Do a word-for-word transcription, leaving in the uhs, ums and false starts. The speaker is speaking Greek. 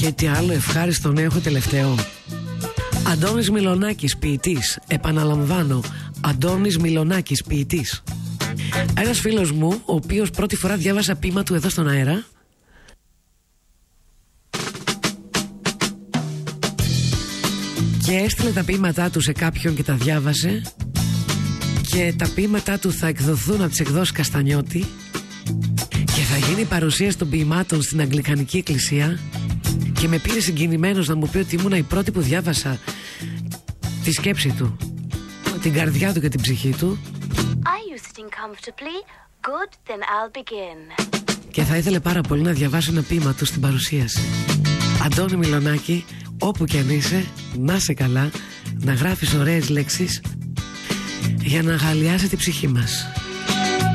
Και τι άλλο ευχάριστο νέο έχω τελευταίο. Αντώνης Μιλονάκης, ποιητής. Επαναλαμβάνω, Αντώνης Μιλονάκης, ποιητής. Ένας φίλος μου, ο οποίος πρώτη φορά διάβασα ποίημα του εδώ στον αέρα, και έστειλε τα ποίηματά του σε κάποιον και τα διάβασε, και τα ποίηματά του θα εκδοθούν από τις εκδόσεις Καστανιώτη και θα γίνει παρουσίαση των ποιημάτων στην Αγγλικανική Εκκλησία. Και με πήρε συγκινημένος να μου πει ότι ήμουνα η πρώτη που διάβασα τη σκέψη του, την καρδιά του και την ψυχή του. Good, then I'll begin. Και θα ήθελε πάρα πολύ να διαβάσει ένα ποίημα του στην παρουσίαση. Αντώνη Μιλονάκη, όπου κι αν είσαι, να είσαι καλά, να γράφεις ωραίες λέξεις για να αγαλιάσει την ψυχή μας.